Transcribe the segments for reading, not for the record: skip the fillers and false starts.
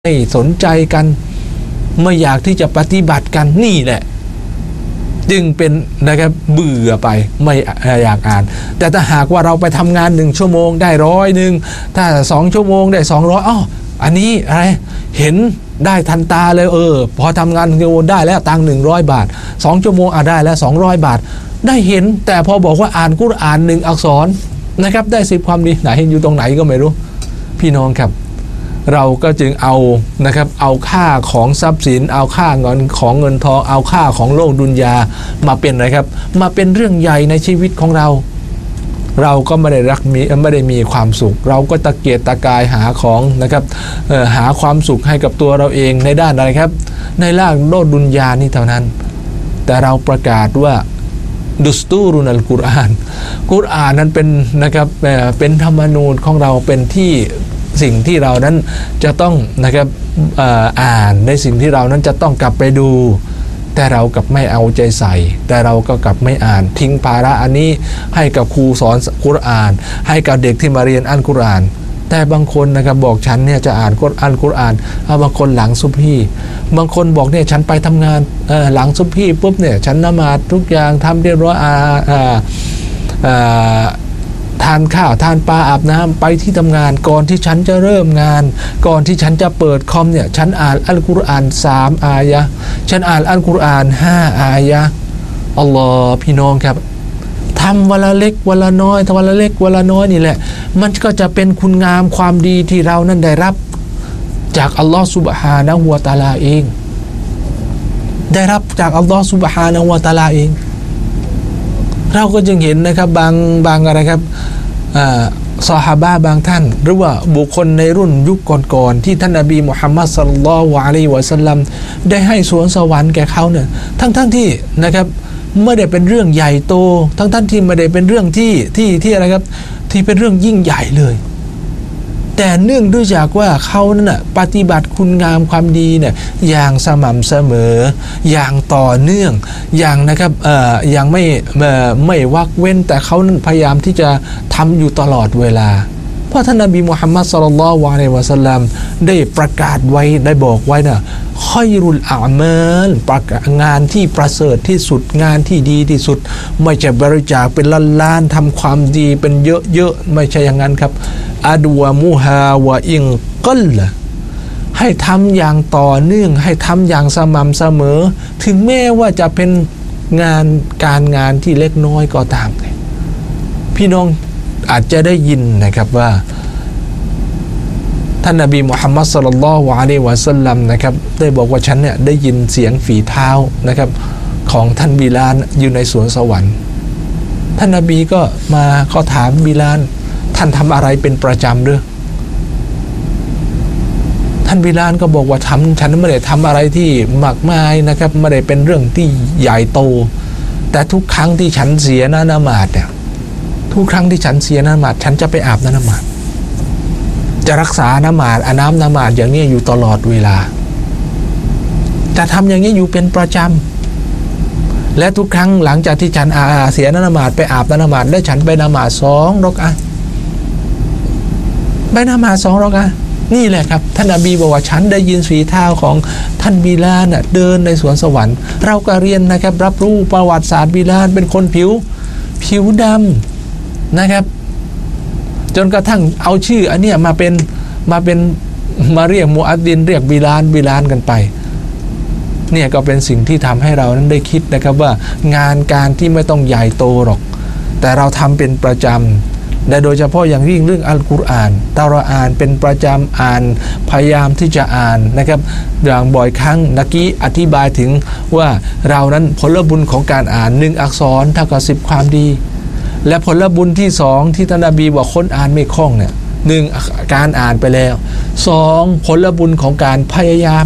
ไม่สนใจกันไม่อยากที่จะปฏิบัติกันนี่แหละจึงเป็นนะครับเบื่อไปไม่อยากอ่านแต่ถ้าหากว่าเราไปทำงาน1 ชั่วโมงได้100ถ้า2 ชั่วโมงได้200อันนี้อะไรเห็นได้ทันตาเลยพอทำงานชั่วโมงได้แล้วตังค์100 บาท2 ชั่วโมงได้แล้ว200 บาทได้เห็นแต่พอบอกว่าอ่านกุรอาน1 อักษรนะครับได้10 ความดีไหนอยู่ตรงไหนก็ไม่รู้พี่น้องครับเราก็จึงเอานะครับเอาค่าของทรัพย์สินเอาค่าเงินของเงินทองเอาค่าของโลกดุนยามาเป็นอะไรครับมาเป็นเรื่องใหญ่ในชีวิตของเราก็ไม่ได้มีความสุขเราก็ตะเกียกตะกายหาของนะครับหาความสุขให้กับตัวเราเองในด้านอะไรครับในด้านโลกดุนยานี่เท่านั้นแต่เราประกาศว่าดุสตูรุนัลกุรอานนั้นเป็นนะครับเป็นธรรมนูญของเราเป็นที่สิ่งที่เรานั้นจะต้องนะครับอ่านในสิ่งที่เรานั้นจะต้องกลับไปดูแต่เรากลับไม่เอาใจใส่แต่เราก็กลับไม่อ่านทิ้งภาระอันนี้ให้กับครูสอนกุรอานให้กับเด็กที่มาเรียนอัลกุรอานแต่บางคนนะครับบอกฉันเนี่ยจะอ่านกุรอานบางคนหลังซุบฮีบางคนบอกเนี่ยฉันไปทำงานหลังซุบฮีปุ๊บเนี่ยฉันละหมาดทุกอย่างทำเรียบร้อยทานข้าวทานปลาอาบน้ำไปที่ทำงานก่อนที่ฉันจะเริ่มงานก่อนที่ฉันจะเปิดคอมเนี่ยฉันอ่านอัลกุรอาน3 อายะห์ฉันอ่านอัลกุรอาน5 อายะห์อัลลอฮ์พี่น้องครับทำวันละเล็กวันละน้อยวันละเล็กวันละน้อยนี่แหละมันก็จะเป็นคุณงามความดีที่เรานั้นได้รับจากอัลลอฮ์ซุบฮานะฮูวะตะอาลาเองได้รับจากอัลลอฮ์ซุบฮานะฮูวะตะอาลาเองเราก็จึงเห็นนะครับบางอะไรครับซอฮาบะห์บางท่านหรือว่าบุคคลในรุ่นยุคก่อนๆที่ท่านนบีมุฮัมมัดศ็อลลัลลอฮุอะลัยฮิวะซัลลัมได้ให้สวนสวรรค์แก่เขาเนี่ยทั้งที่นะครับไม่ได้เป็นเรื่องใหญ่โตทั้งที่ไม่ได้เป็นเรื่องที่อะไรครับที่เป็นเรื่องยิ่งใหญ่เลยแต่เนื่องด้วยจากว่าเขานั่นน่ะปฏิบัติคุณงามความดีเนี่ยอย่างสม่ำเสมออย่างต่อเนื่องอย่างนะครับอย่างไม่วักเว้นแต่เขานั้นพยายามที่จะทำอยู่ตลอดเวลาเพราะท่านนบีมุฮัมมัดศ็อลลัลลอฮุอะลัยฮิวะซัลลัมได้ประกาศไว้ได้บอกไว้นะค็อยรุลอามัลงานที่ประเสริฐที่สุดงานที่ดีที่สุดไม่ใช่บริจาคเป็นล้านๆทำความดีเป็นเยอะๆไม่ใช่อย่างนั้นครับอัดวะมุฮาวะอิงกัลให้ทำอย่างต่อเนื่องให้ทำอย่างสม่ำเสมอถึงแม้ว่าจะเป็นการงานที่เล็กน้อยก็ตามพี่น้องอาจจะได้ยินนะครับว่าท่านนบีมุฮัมมัดศ็อลลัลลอฮุอะลัยฮิวะซัลลัมนะครับได้บอกว่าฉันเนี่ยได้ยินเสียงฝีเท้านะครับของท่านบิลาลอยู่ในสวนสวรรค์ท่านนบีก็มาเขาถามบิลาลท่านทำอะไรเป็นประจำหรือท่านบิลาลก็บอกว่าฉันไม่ได้ทำอะไรที่มากมายนะครับไม่ได้เป็นเรื่องที่ใหญ่โตแต่ทุกครั้งที่ฉันเสียละหมาดเนี่ยทุกครั้งที่ฉันเสียละหมาดฉันจะไปอาบละหมาดจะรักษาละหมาดอาบน้ำละหมาดอย่างนี้อยู่ตลอดเวลาจะทำอย่างนี้อยู่เป็นประจำและทุกครั้งหลังจากที่ฉันเสียละหมาดไปอาบละหมาดแล้วฉันไปละหมาด2 รอกอะห์ไปละหมาด2 รอกอะห์นี่แหละครับท่านนบีบอกว่าฉันได้ยินฝีเท้าของท่านบิลาลเดินในสวนสวรรค์เราก็เรียนนะครับรับรู้ประวัติศาสตร์บิลาลเป็นคนผิวดำนะครับจนกระทั่งเอาชื่ออันเนี้ยมาเรียกมุอัซซินเรียกบิลาลกันไปเนี่ยก็เป็นสิ่งที่ทำให้เรานั้นได้คิดนะครับว่างานการที่ไม่ต้องใหญ่โตหรอกแต่เราทำเป็นประจำและโดยเฉพาะอย่างยิ่งเรื่องอัลกุรอานเราอ่านเป็นประจำอ่านพยายามที่จะอ่านนะครับอย่างบ่อยครั้งนักกี้อธิบายถึงว่าเรานั้นผลบุญของการอ่าน1 อักษรเท่ากับ10 ความดีและผลบุญที่2ที่ท่านนบีบอกคนอ่านไม่คล่องเนี่ย1การอ่านไปแล้ว2ผลบุญของการพยายาม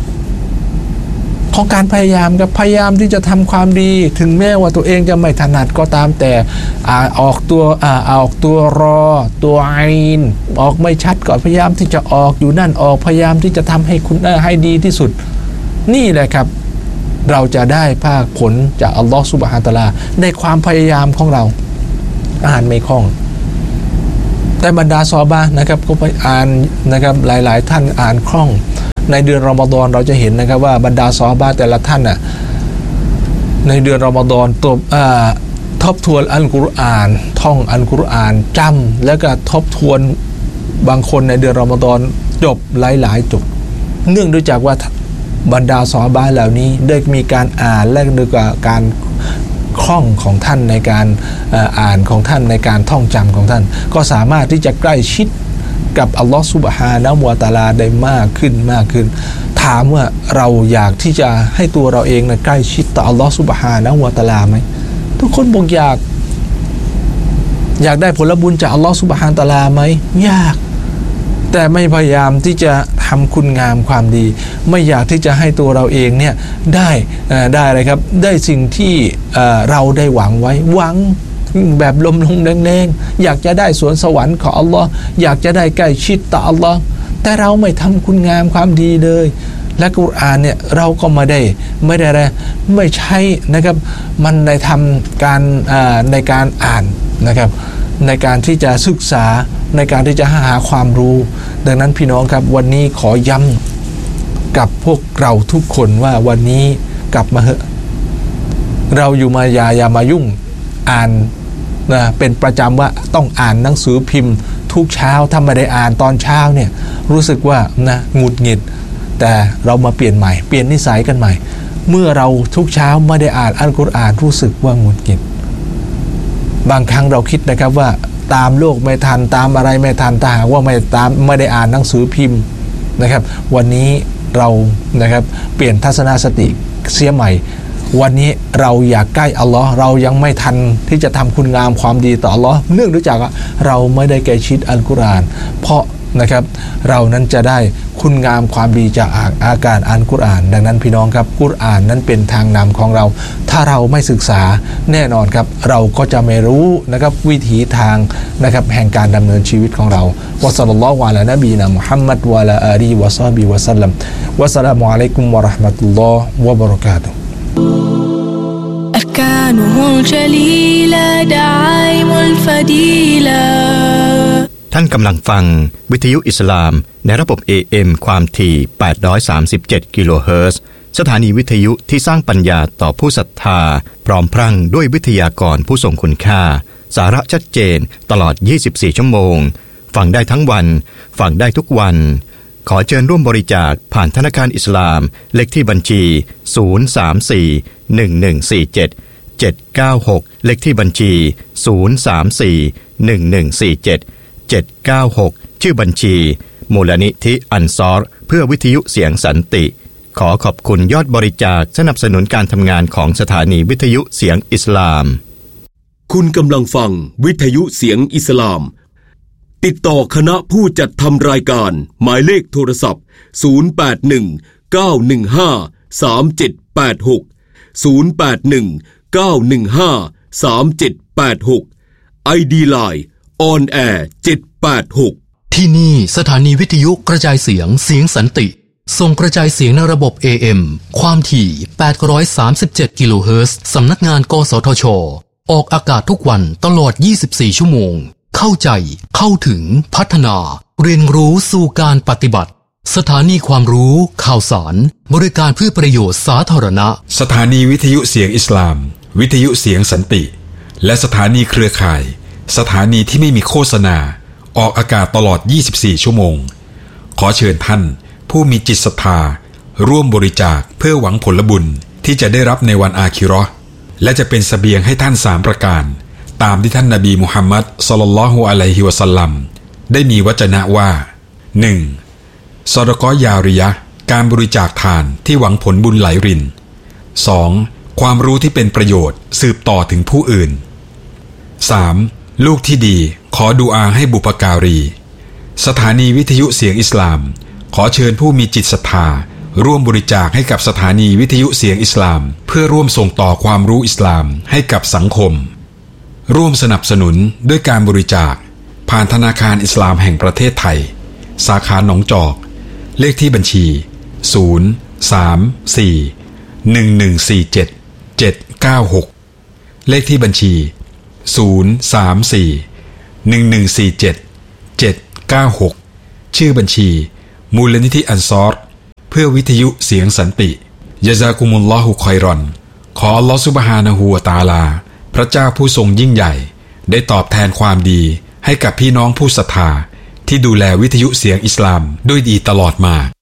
กับพยายามที่จะทำความดีถึงแม้ว่าตัวเองจะไม่ถนัดก็ตามแต่ออกตัวรอตัวไอนออกไม่ชัดก็พยายามที่จะออกอยู่นั่นออกพยายามที่จะทำให้คุณให้ดีที่สุดนี่แหละครับเราจะได้ภาคผลจากอัลลอฮฺซุบฮานะฮูวะตะอาลาในความพยายามของเราอ่านไม่คล่องแต่บรรดาซอฮาบะห์นะครับก็ไปอ่านนะครับหลายๆท่านอ่านคล่องในเดือนรอมฎอนเราจะเห็นนะครับว่าบรรดาซอฮาบะห์แต่ละท่านน่ะในเดือนรอมฎอนทบทวนอัลกุรอานท่องอัลกุรอานจำแล้วก็ทบทวนบางคนในเดือนรอมฎอนจบหลายๆจบเนื่องด้วยจากว่าบรรดาซอฮาบะห์เหล่านี้ได้มีการอ่านและด้วยการคล่องของท่านในการอ่านของท่านในการท่องจำของท่านก็สามารถที่จะใกล้ชิดกับอัลลอฮฺซุบฮานะฮูวะตะอาลาได้มากขึ้นถามว่าเราอยากที่จะให้ตัวเราเองใกล้ชิดต่ออัลลอฮฺซุบฮานะฮูวะตะอาลาไหมทุกคนบอกอยากได้ผลบุญจากอัลลอฮฺซุบฮานะฮูวะตะอาลาไหมยากแต่ไม่พยายามที่จะทำคุณงามความดีไม่อยากที่จะให้ตัวเราเองเนี่ยได้อะไรครับได้สิ่งที่เราได้หวังไว้หวังแบบลมแรงๆอยากจะได้สวนสวรรค์ของอัลลอฮ์อยากจะได้ใกล้ชิดต่ออัลลอฮ์แต่เราไม่ทำคุณงามความดีเลยและกุรอานเนี่ยเราก็ไม่ใช่นะครับมันในทำการในการอ่านนะครับในการที่จะศึกษาในการที่จะหาความรู้ดังนั้นพี่น้องครับวันนี้ขอย้ำกับพวกเราทุกคนว่าวันนี้กลับมาเหอะเราอยู่มาอย่ามายุ่งอ่านนะเป็นประจำว่าต้องอ่านหนังสือพิมพ์ทุกเช้าถ้าไม่ได้อ่านตอนเช้าเนี่ยรู้สึกว่านะหงุดหงิดแต่เรามาเปลี่ยนใหม่เปลี่ยนนิสัยกันใหม่เมื่อเราทุกเช้าไม่ได้อ่านอัลกุรอานรู้สึกว่าหงุดหงิดบางครั้งเราคิดนะครับว่าตามโลกไม่ทันตามอะไรไม่ทันถ้าหากว่าไม่ได้อ่านหนังสือพิมพ์นะครับวันนี้เรานะครับเปลี่ยนทัศนคติเสียใหม่วันนี้เราอยากใกล้อัลลอฮ์เรายังไม่ทันที่จะทำคุณงามความดีต่ออัลลอฮ์เนื่องด้วยจากเราไม่ได้ใกล้ชิดอัลกุรอานเพราะนะครับเรานั้นจะได้คุณงามความดีจากอาการอ่านกุรอานดังนั้นพี่น้องครับกุรอานนั้นเป็นทางนำของเราถ้าเราไม่ศึกษาแน่นอนครับเราก็จะไม่รู้นะครับวิถีทางนะครับแห่งการดำเนินชีวิตของเราวะศ็อลลัลลอฮุอะลานบีนะมุฮัมมัดวะอะลาอาลีฮิวะศอฮบิวะซัลลัมวะสลามุอะลัยกุมวะเราะห์มะตุลลอฮ์วะบะเราะกาตุฮ์ أركانه الجليلة دعائم الفضيلة ท่านกำลังฟังวิทยุอิสลามในระบบ AM ความถี่837กิโลเฮิรตซ์สถานีวิทยุที่สร้างปัญญาต่อผู้ศรัทธาพร้อมพรั่งด้วยวิทยากรผู้ทรงคุณค่าสาระชัดเจนตลอด24ชั่วโมงฟังได้ทั้งวันฟังได้ทุกวันขอเชิญร่วมบริจาคผ่านธนาคารอิสลามเลขที่บัญชี034-1147-796เลขที่บัญชี034-1147-796ชื่อบัญชีมูลนิธิอันซอรเพื่อวิทยุเสียงสันติขอขอบคุณยอดบริจาคสนับสนุนการทำงานของสถานีวิทยุเสียงอิสลามคุณกำลังฟังวิทยุเสียงอิสลามติดต่อคณะผู้จัดทำรายการหมายเลขโทรศัพท์0819153786 ID Line On Air 786 ที่นี่สถานีวิทยุกระจายเสียงสันติส่งกระจายเสียงในระบบ AM ความถี่837กิโลเฮิรตซ์สำนักงานกสทช.ออกอากาศทุกวันตลอด24ชั่วโมงเข้าใจเข้าถึงพัฒนาเรียนรู้สู่การปฏิบัติสถานีความรู้ข่าวสารบริการเพื่อประโยชน์สาธารณะสถานีวิทยุเสียงอิสลามวิทยุเสียงสันติและสถานีเครือข่ายสถานีที่ไม่มีโฆษณาออกอากาศตลอด24ชั่วโมงขอเชิญท่านผู้มีจิตศรัทธาร่วมบริจาคเพื่อหวังผลบุญที่จะได้รับในวันอาคิเราะห์และจะเป็นเสบียงให้ท่าน3ประการตามที่ท่านนบีมุฮัมมัดศ็อลลัลลอฮุอะลัยฮิวะซัลลัมได้มีวจนะว่า 1. ซอดะกอฮ์ยาริยะห์การบริจาคทานที่หวังผลบุญไหลริน 2. ความรู้ที่เป็นประโยชน์สืบต่อถึงผู้อื่น 3. ลูกที่ดีขอดุอาให้บุพการีสถานีวิทยุเสียงอิสลามขอเชิญผู้มีจิตศรัทธาร่วมบริจาคให้กับสถานีวิทยุเสียงอิสลามเพื่อร่วมส่งต่อความรู้อิสลามให้กับสังคมร่วมสนับสนุนด้วยการบริจาคผ่านธนาคารอิสลามแห่งประเทศไทยสาขาหนองจอกเลขที่บัญชี034-1147-796เลขที่บัญชี034-1147-796ชื่อบัญชีมูลนิธิอันซอรพื่อวิทยุเสียงสันติยะซากุมุลลอฮุคอยรอนขออัลลอฮฺซุบฮานะฮูวะตะอาลาพระเจ้าผู้ทรงยิ่งใหญ่ได้ตอบแทนความดีให้กับพี่น้องผู้ศรัทธาที่ดูแลวิทยุเสียงอิสลามด้วยดีตลอดมา